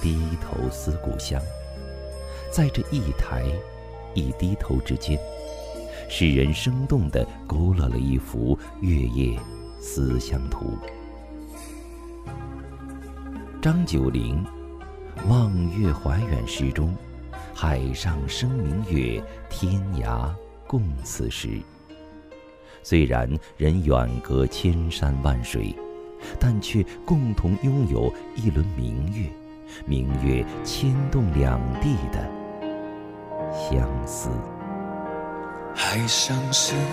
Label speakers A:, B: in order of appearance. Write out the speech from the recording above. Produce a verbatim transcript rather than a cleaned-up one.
A: 低头思故乡，在这一抬一低头之间，诗人生动地勾勒了一幅月夜思乡图。张九龄《望月怀远》诗中，海上生明月，天涯共此时。虽然人远隔千山万水，但却共同拥有一轮明月，明月牵动两地的相思。
B: 海上生